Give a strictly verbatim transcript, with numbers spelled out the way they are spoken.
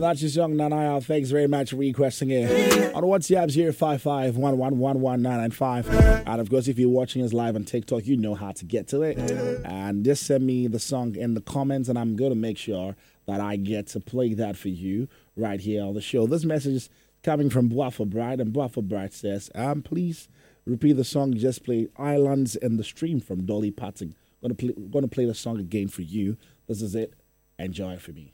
that's your song, Nanaya. Thanks very much for requesting it. On WhatsApp, zero five five, one one one, one nine nine five. And of course, if you're watching us live on TikTok, you know how to get to it. And just send me the song in the comments, and I'm going to make sure that I get to play that for you right here on the show. This message is coming from Boafo Bright, and Boafo Bright says, um, please repeat the song you just played, Islands in the Stream from Dolly Parton. I'm going to play, going to play the song again for you. This is it. Enjoy it for me.